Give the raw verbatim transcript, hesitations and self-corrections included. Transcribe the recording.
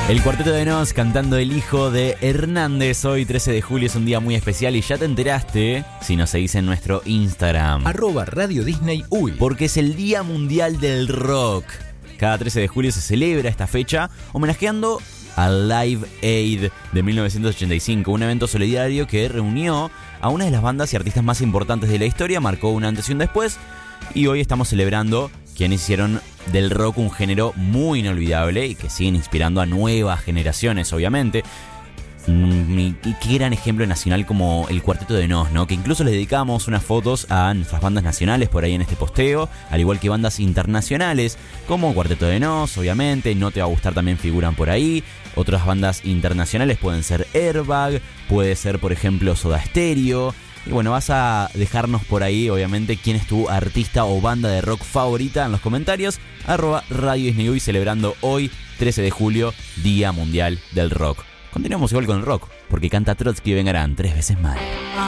El Cuarteto de Nos cantando El Hijo de Hernández. Hoy trece de julio es un día muy especial y ya te enteraste si nos seguís en nuestro Instagram arroba Radio Disney Uy, porque es el Día Mundial del Rock. Cada trece de julio se celebra esta fecha homenajeando al Live Aid de mil novecientos ochenta y cinco, un evento solidario que reunió a una de las bandas y artistas más importantes de la historia, marcó un antes y un después, y hoy estamos celebrando quienes hicieron del rock un género muy inolvidable y que siguen inspirando a nuevas generaciones, obviamente. Y qué gran ejemplo nacional como el Cuarteto de Nos, ¿no? Que incluso le dedicamos unas fotos a nuestras bandas nacionales por ahí en este posteo, al igual que bandas internacionales como Cuarteto de Nos, obviamente. No te va a gustar, también figuran por ahí. Otras bandas internacionales pueden ser Airbag, puede ser, por ejemplo, Soda Stereo. Y bueno, vas a dejarnos por ahí, obviamente, quién es tu artista o banda de rock favorita en los comentarios. Arroba Radio Disney Uy, celebrando hoy, trece de julio, Día Mundial del Rock. Continuamos igual con el rock, porque canta Trotsky y Vengarán tres veces más.